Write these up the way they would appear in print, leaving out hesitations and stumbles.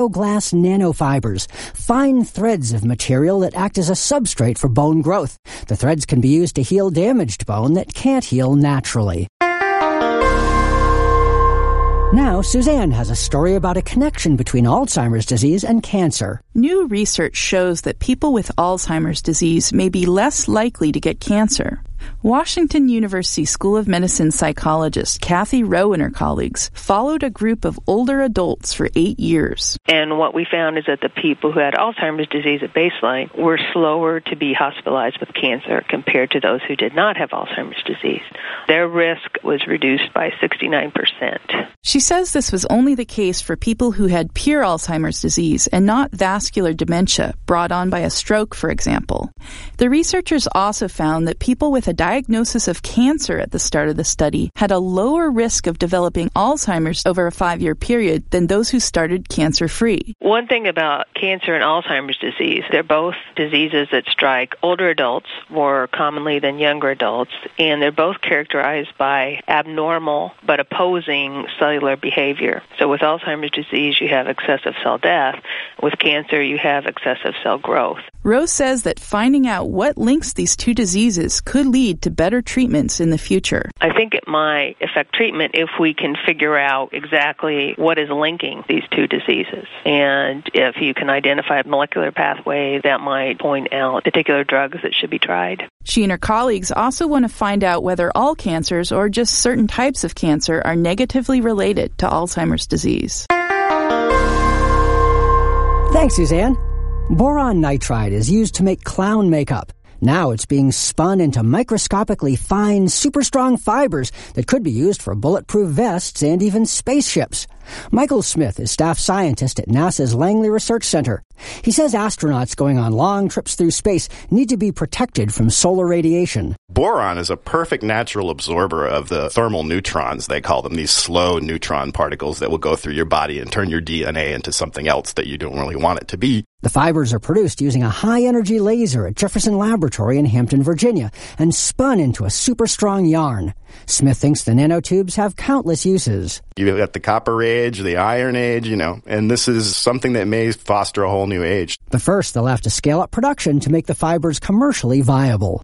glass nanofibers, fine threads of material that act as a substrate for bone growth. The threads can be used to heal damaged bone that can't heal naturally. Now, Suzanne has a story about a connection between Alzheimer's disease and cancer. New research shows that people with Alzheimer's disease may be less likely to get cancer. Washington University School of Medicine psychologist Kathy Rowe and her colleagues followed a group of older adults for 8 years. And what we found is that the people who had Alzheimer's disease at baseline were slower to be hospitalized with cancer compared to those who did not have Alzheimer's disease. Their risk was reduced by 69%. She says this was only the case for people who had pure Alzheimer's disease and not vascular dementia brought on by a stroke, for example. The researchers also found that people with a diagnosis of cancer at the start of the study had a lower risk of developing Alzheimer's over a 5-year period than those who started cancer-free. One thing about cancer and Alzheimer's disease, they're both diseases that strike older adults more commonly than younger adults, and they're both characterized by abnormal but opposing cellular behavior. So with Alzheimer's disease, you have excessive cell death. With cancer, you have excessive cell growth. Rose says that finding out what links these two diseases could lead to better treatments in the future. I think it might affect treatment if we can figure out exactly what is linking these two diseases. And if you can identify a molecular pathway, that might point out particular drugs that should be tried. She and her colleagues also want to find out whether all cancers or just certain types of cancer are negatively related to Alzheimer's disease. Thanks, Suzanne. Boron nitride is used to make clown makeup. Now it's being spun into microscopically fine, super strong fibers that could be used for bulletproof vests and even spaceships. Michael Smith is staff scientist at NASA's Langley Research Center. He says astronauts going on long trips through space need to be protected from solar radiation. Boron is a perfect natural absorber of the thermal neutrons, they call them, these slow neutron particles that will go through your body and turn your DNA into something else that you don't really want it to be. The fibers are produced using a high-energy laser at Jefferson Laboratory in Hampton, Virginia, and spun into a super strong yarn. Smith thinks the nanotubes have countless uses. You've got the copper age, the iron age, and this is something that may foster a whole new age. But first, they'll have to scale up production to make the fibers commercially viable.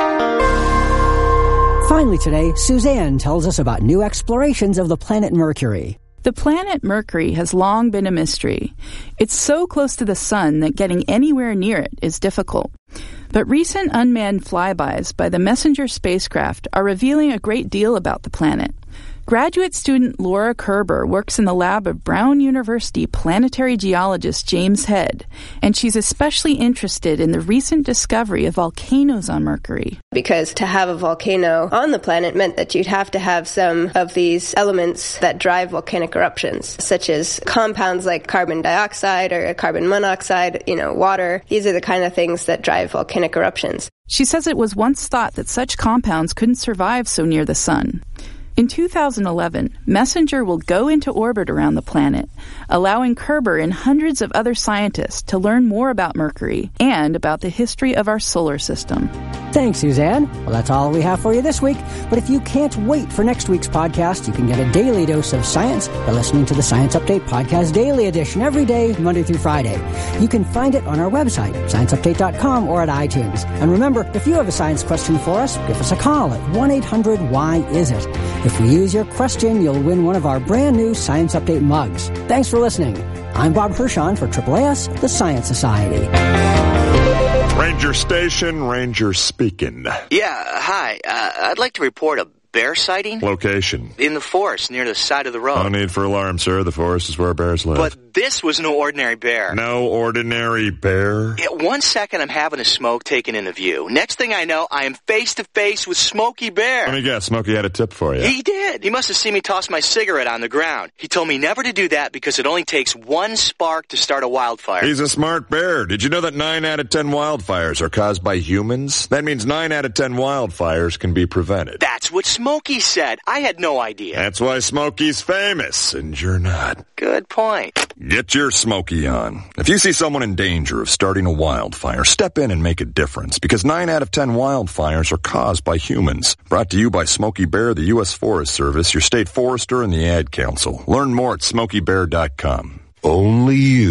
Finally today, Suzanne tells us about new explorations of the planet Mercury. The planet Mercury has long been a mystery. It's so close to the sun that getting anywhere near it is difficult. But recent unmanned flybys by the Messenger spacecraft are revealing a great deal about the planet. Graduate student Laura Kerber works in the lab of Brown University planetary geologist James Head, and she's especially interested in the recent discovery of volcanoes on Mercury. Because to have a volcano on the planet meant that you'd have to have some of these elements that drive volcanic eruptions, such as compounds like carbon dioxide or carbon monoxide, water. These are the kind of things that drive volcanic eruptions. She says it was once thought that such compounds couldn't survive so near the sun. In 2011, Messenger will go into orbit around the planet, allowing Kerber and hundreds of other scientists to learn more about Mercury and about the history of our solar system. Thanks, Suzanne. Well, that's all we have for you this week. But if you can't wait for next week's podcast, you can get a daily dose of science by listening to the Science Update Podcast Daily Edition every day, Monday through Friday. You can find it on our website, scienceupdate.com, or at iTunes. And remember, if you have a science question for us, give us a call at 1-800-WHY-IS-IT. If we use your question, you'll win one of our brand new Science Update mugs. Thanks for listening. I'm Bob Hirschon for AAAS, the Science Society. Ranger Station, Ranger speaking. Yeah, hi. I'd like to report a bear sighting. Location? In the forest near the side of the road. No need for alarm, sir. The forest is where bears live. But this was no ordinary bear. No ordinary bear? Yeah, 1 second I'm having a smoke taken into view. Next thing I know, I am face to face with Smokey Bear. Let me guess, Smokey had a tip for you. He did. He must have seen me toss my cigarette on the ground. He told me never to do that because it only takes one spark to start a wildfire. He's a smart bear. Did you know that 9 out of 10 wildfires are caused by humans? That means 9 out of 10 wildfires can be prevented. That's what Smokey said. I had no idea. That's why Smokey's famous, and you're not. Good point. Get your Smokey on. If you see someone in danger of starting a wildfire, step in and make a difference, because 9 out of 10 wildfires are caused by humans. Brought to you by Smokey Bear, the U.S. Forest Service, your state forester, and the Ad Council. Learn more at SmokeyBear.com. Only you